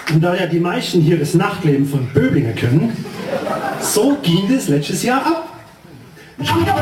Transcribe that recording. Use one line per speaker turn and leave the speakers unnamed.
Und da ja die meisten hier das Nachtleben von Böblingen kennen, so ging es letztes Jahr ab.